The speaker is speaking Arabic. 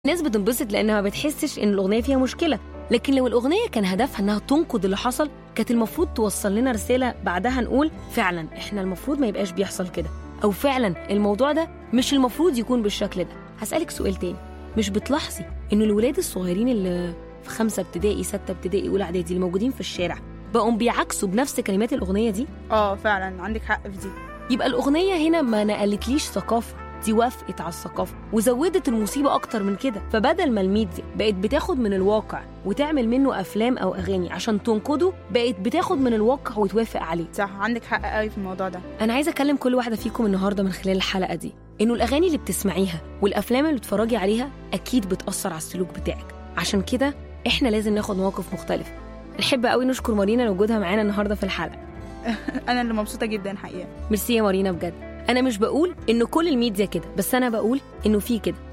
الناس بتنبسط لأنها ما بتحسش إن الأغنية فيها مشكلة، لكن لو الأغنية كان هدفها إنها تنقد اللي حصل، كانت المفروض توصل لنا رسالة بعدها نقول فعلا إحنا المفروض ما يبقاش بيحصل كده، أو فعلا الموضوع ده مش المفروض يكون بالشكل ده. هسألك سؤال تاني، مش بتلاحظي إنه الولاد الصغيرين اللي في 5 ابتدائي 6 ابتدائي أولى إعدادي اللي موجودين في الشارع بقوا بيعكسوا بنفس كلمات الأغنية دي؟ فعلا عندك حق في دي. يبقى الأغنية هنا ما نقلتليش ثقافة، دي وافقت على الثقافة وزودت المصيبة أكتر من كده. فبدل ما الميديا بقت بتاخد من الواقع وتعمل منه أفلام أو أغاني عشان تنقده، بقت بتاخد من الواقع وتوافق عليه. صح، عندك حق قوي في الموضوع ده. أنا عايزة أكلم كل واحدة فيكم النهاردة من خلال الحلقة دي إنه الأغاني اللي بتسمعيها والأفلام اللي بتتفرجي عليها أكيد بتأثر على السلوك بتاعك، عشان كده إحنا لازم ناخد مواقف مختلفة. نحب قوي نشكر مارينا لوجودها معانا النهاردة في الحلقة. أنا اللي مبسوطة جدا حقيقة. ميرسي يا مارينا بجد. أنا مش بقول إنه كل الميديا كده، بس أنا بقول إنه في كده،